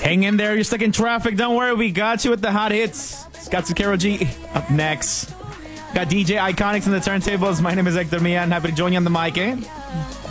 Hang in there. You're stuck in traffic. Don't worry. We got you with the hot hits. Scott Zucchero G up next. Got DJ Iconics in the turntables. My name is Hector Mian. Happy to join you on the mic, eh?